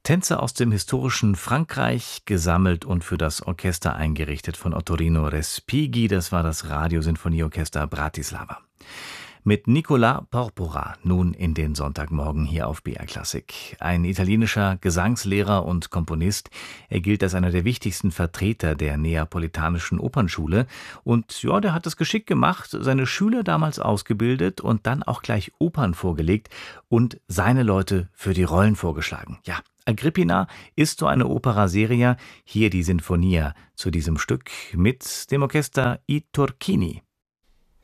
Tänze aus dem historischen Frankreich, gesammelt und für das Orchester eingerichtet von Ottorino Respighi, das war das Radiosinfonieorchester Bratislava. Mit Nicola Porpora nun in den Sonntagmorgen hier auf BR Klassik. Ein italienischer Gesangslehrer und Komponist. Er gilt als einer der wichtigsten Vertreter der neapolitanischen Opernschule. Und ja, der hat es geschickt gemacht, seine Schüler damals ausgebildet und dann auch gleich Opern vorgelegt und seine Leute für die Rollen vorgeschlagen. Ja, Agrippina ist so eine Opera seria. Hier die Sinfonia zu diesem Stück mit dem Orchester I Turchini.